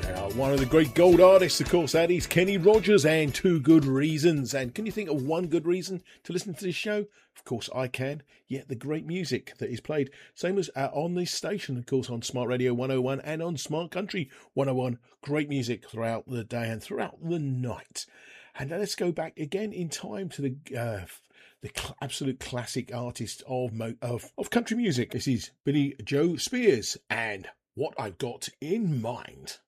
One of the great gold artists, of course, that is Kenny Rogers, and Two Good Reasons. And can you think of one good reason to listen to this show? Of course I can. Yeah, the great music that is played. Same as on this station, of course, on Smart Radio 101 and on Smart Country 101. Great music throughout the day and throughout the night. And let's go back again in time to the absolute classic artist of country music. This is Billy Joe Spears and What I've Got in Mind.